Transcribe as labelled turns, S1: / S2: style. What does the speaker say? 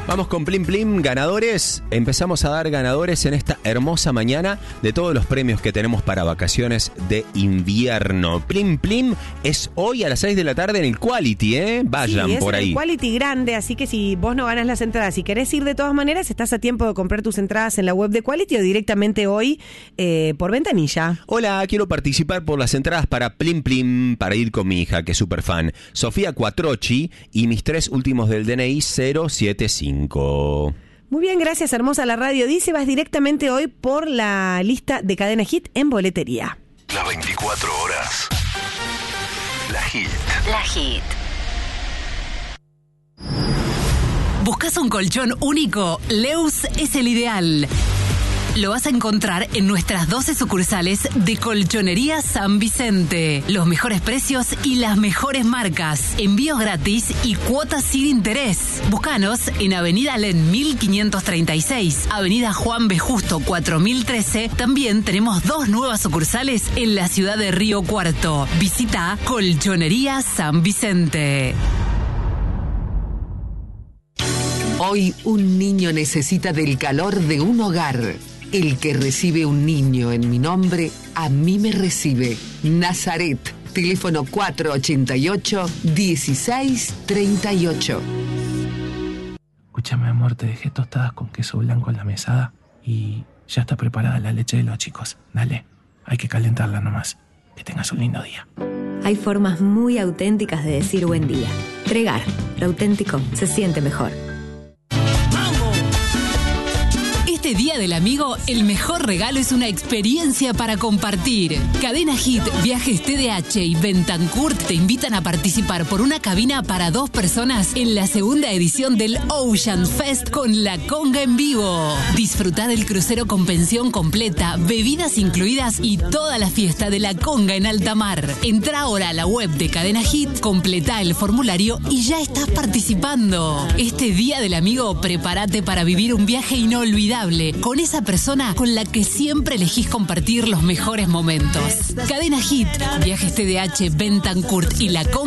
S1: Vamos con Plim Plim, ganadores. Empezamos a dar ganadores en esta hermosa mañana de todos los premios que tenemos para vacaciones de invierno. Plim Plim es hoy a las 6 de la tarde en el Quality, Vayan
S2: sí,
S1: por
S2: es
S1: ahí.
S2: el Quality grande, así que si vos no ganas las entradas y querés ir de todas maneras, estás a tiempo de comprar tus entradas en la web de Quality o directamente hoy por ventanilla.
S1: Hola, quiero participar por las entradas para Plim Plim, para ir con mi hija, que es súper fan, Sofía Cuatrochi, y mis 3 últimos del DNI 075.
S2: Muy bien, gracias, hermosa la radio. Dice, vas directamente hoy por la lista de Cadena Hit en boletería.
S3: Las 24 horas. La Hit.
S4: La Hit. ¿Buscas un colchón único? Leus es el ideal. Lo vas a encontrar en nuestras 12 sucursales de Colchonería San Vicente. Los mejores precios y las mejores marcas. Envíos gratis y cuotas sin interés. Búscanos en Avenida Len 1536, Avenida Juan B. Justo 4013. También tenemos 2 nuevas sucursales en la ciudad de Río Cuarto. Visita Colchonería San Vicente.
S5: Hoy un niño necesita del calor de un hogar. El que recibe un niño en mi nombre, a mí me recibe. Nazaret, teléfono 488-1638.
S6: Escúchame, amor, te dejé tostadas con queso blanco en la mesada y ya está preparada la leche de los chicos. Dale, hay que calentarla nomás. Que tengas un lindo día.
S7: Hay formas muy auténticas de decir buen día. Tregar, lo auténtico se siente mejor.
S4: Este Día del Amigo, el mejor regalo es una experiencia para compartir. Cadena Hit, Viajes TDH y Bentancur te invitan a participar por una cabina para 2 personas en la segunda edición del Ocean Fest con La Conga en vivo. Disfrutá del crucero con pensión completa, bebidas incluidas y toda la fiesta de La Conga en alta mar. Entrá ahora a la web de Cadena Hit, completá el formulario y ya estás participando. Este Día del Amigo, prepárate para vivir un viaje inolvidable con esa persona con la que siempre elegís compartir los mejores momentos. Cadena Hit, Viajes TDH, Bentancur y La Conga